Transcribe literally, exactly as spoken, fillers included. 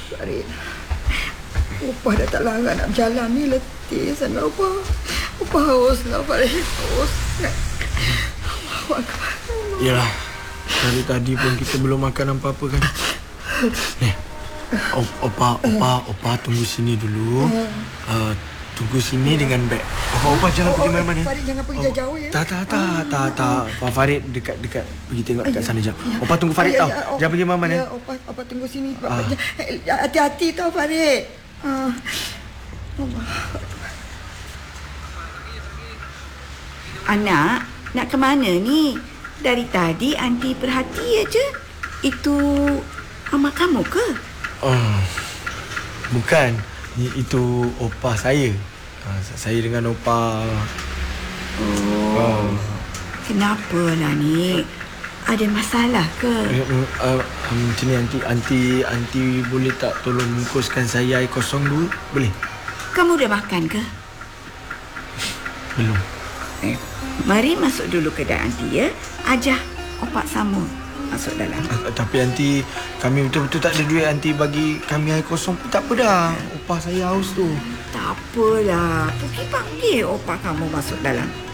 Farid, Opah dah tak larang nak berjalan ni. Letih sangat Opah. Opah haus lah Farid. Haus. Allahu Akbar. Yalah, dari tadi pun kita belum makan apa-apa kan. Ni, Opah, Opah, Opah tunggu sini dulu. Uh, tunggu sini dengan beg. Opah, Opah jangan Oh, pergi oh, mana-mana. Farid jangan pergi Oh, jauh-jauh ya. Tak, tak, tak, tak, tak. Pak Farid dekat-dekat pergi tengok dekat sana jap. Opah tunggu Farid Ya, tau. ya, oh, Jangan pergi mana-mana. Ya, Opah, Opah tunggu sini. Ah. Hati-hati tau Farid. Ah. Anak, nak ke mana ni? Dari tadi Aunty perhati aja. Itu mak kamu ke? Oh, bukan. Itu Opah saya. Uh, saya dengan Opah. Oh, Oh. Kenapalah ni? Ada masalah ke? Uh, uh, um, macam ni Aunty, Aunty, Aunty boleh tak tolong bungkuskan saya air kosong dulu? Boleh? Kamu dah makan ke? Belum. Eh, mari masuk dulu kedai Aunty ya. Ajah opak sama masuk dalam. Uh, tapi Aunty, kami betul-betul tak ada duit Aunty bagi kami air kosong pun tak apa dah. Opah saya haus tu. Tak apalah. Pergi panggil opak kamu masuk dalam.